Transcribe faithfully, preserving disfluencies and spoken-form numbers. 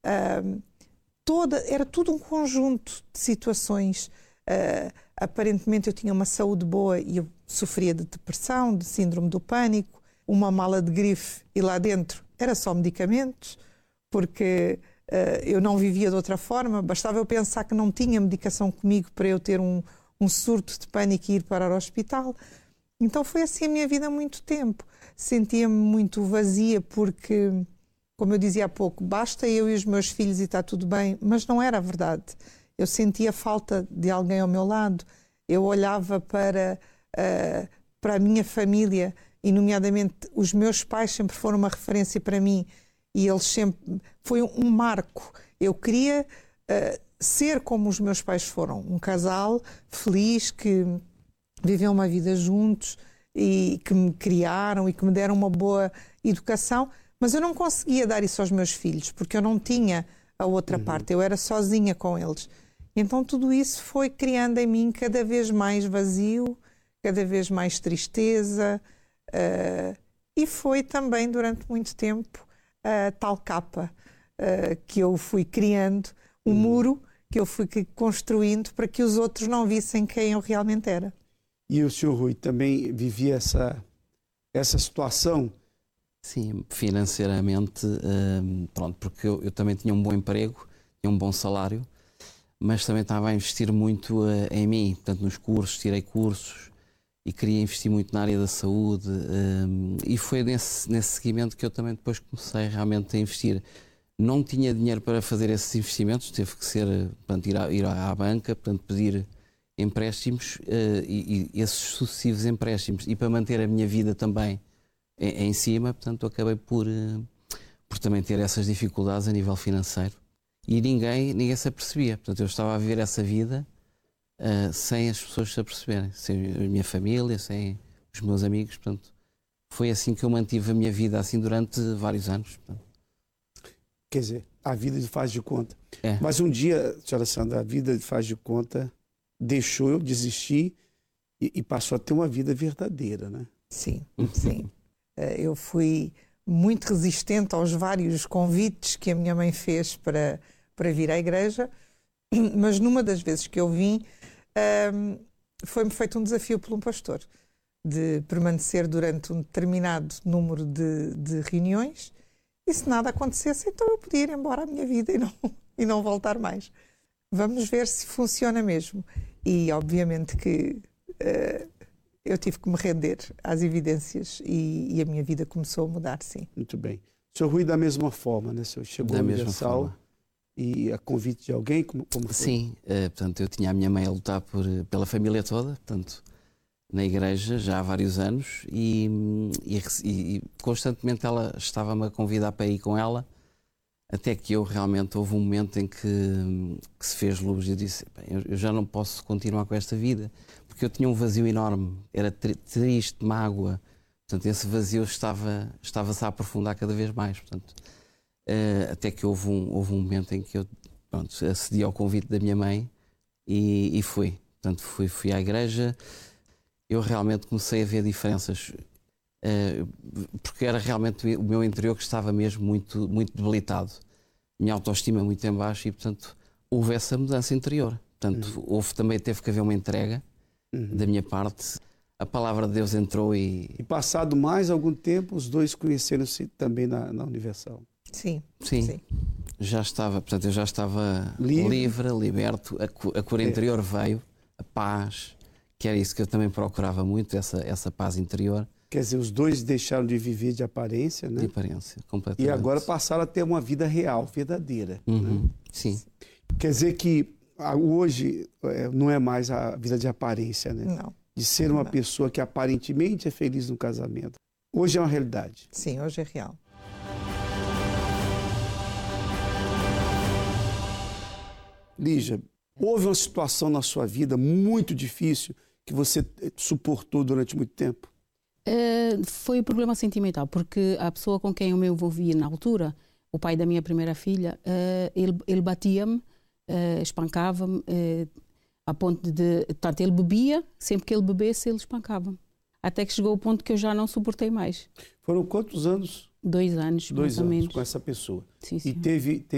Uh, toda, era tudo um conjunto de situações. Uh, aparentemente eu tinha uma saúde boa e eu sofria de depressão, de síndrome do pânico, uma mala de grife e lá dentro era só medicamentos, porque uh, eu não vivia de outra forma, bastava eu pensar que não tinha medicação comigo para eu ter um, um surto de pânico e ir para o hospital. Então foi assim a minha vida há muito tempo. Sentia-me muito vazia porque, como eu dizia há pouco, basta eu e os meus filhos e está tudo bem, mas não era a verdade. Eu sentia falta de alguém ao meu lado. Eu olhava para, uh, para a minha família e, nomeadamente, os meus pais sempre foram uma referência para mim e eles sempre... Foi um, um marco. Eu queria uh, ser como os meus pais foram. Um casal feliz que viveu uma vida juntos e que me criaram e que me deram uma boa educação, mas eu não conseguia dar isso aos meus filhos porque eu não tinha a outra uhum. parte. Eu era sozinha com eles. Então tudo isso foi criando em mim cada vez mais vazio, cada vez mais tristeza uh, e foi também durante muito tempo a tal capa uh, que eu fui criando, um uhum. muro que eu fui construindo para que os outros não vissem quem eu realmente era. E o senhor Rui também vivia essa, essa situação? Sim, financeiramente, uh, pronto, porque eu, eu também tinha um bom emprego, tinha um bom salário, mas também estava a investir muito uh, em mim, portanto nos cursos, tirei cursos e queria investir muito na área da saúde um, e foi nesse, nesse seguimento que eu também depois comecei realmente a investir. Não tinha dinheiro para fazer esses investimentos, teve que ser, portanto, ir, à, ir à banca, portanto, pedir empréstimos uh, e, e esses sucessivos empréstimos e para manter a minha vida também em, em cima, portanto acabei por, uh, por também ter essas dificuldades a nível financeiro. E ninguém, ninguém se apercebia. Portanto, eu estava a viver essa vida uh, sem as pessoas se aperceberem. Sem a minha família, sem os meus amigos. Portanto, foi assim que eu mantive a minha vida assim durante vários anos. Portanto. Quer dizer, a vida de faz de conta. É. Mas um dia, senhora Sandra, a vida de faz de conta deixou eu desistir e, e passou a ter uma vida verdadeira, né? Sim, sim. Eu fui muito resistente aos vários convites que a minha mãe fez para, para vir à igreja, mas numa das vezes que eu vim, um, foi-me feito um desafio por um pastor, de permanecer durante um determinado número de, de reuniões, e se nada acontecesse, então eu podia ir embora à minha vida e não, e não voltar mais. Vamos ver se funciona mesmo. E obviamente que uh, eu tive que me render às evidências e, e a minha vida começou a mudar, sim. Muito bem. O senhor Rui, da mesma forma, né? O senhor chegou da ao mesma Universal forma. E a convite de alguém, como, como foi? Sim, uh, portanto, eu tinha a minha mãe a lutar por, pela família toda, portanto, na igreja já há vários anos e, e, e constantemente ela estava-me a convidar para ir com ela, até que eu realmente houve um momento em que, que se fez luz e eu disse, eu, eu já não posso continuar com esta vida, porque eu tinha um vazio enorme, era tri, triste, mágoa, portanto esse vazio estava, estava-se a aprofundar cada vez mais, portanto, uh, até que houve um, houve um momento em que eu pronto, acedi ao convite da minha mãe e, e fui, portanto fui, fui à igreja. Eu realmente comecei a ver diferenças, uh, porque era realmente o meu interior que estava mesmo muito, muito debilitado. Minha autoestima muito em baixo e, portanto, houve essa mudança interior. Portanto, uhum. houve também, teve que haver uma entrega uhum. da minha parte. A palavra de Deus entrou e... E passado mais algum tempo, os dois conheceram-se também na, na Universal. Sim. Sim. Sim. Já estava, portanto, eu já estava livre, livre liberto. A, a cura interior é. veio, a paz... que era isso que eu também procurava muito, essa, essa paz interior. Quer dizer, os dois deixaram de viver de aparência, né? De aparência, completamente. E agora passaram a ter uma vida real, verdadeira. Uhum. Né? Sim. Quer dizer que hoje não é mais a vida de aparência, né? Não. De ser uma não. pessoa que aparentemente é feliz no casamento. Hoje é uma realidade. Sim, hoje é real. Lígia, houve uma situação na sua vida muito difícil que você suportou durante muito tempo? Uh, foi o problema sentimental, porque a pessoa com quem eu me envolvia na altura, o pai da minha primeira filha, uh, ele, ele batia-me, uh, espancava-me, uh, a ponto de... Portanto, ele bebia, sempre que ele bebesse, ele espancava-me. Até que chegou o ponto que eu já não suportei mais. Foram quantos anos? Dois anos, Dois mais ou anos menos. com essa pessoa. Sim, sim. E teve...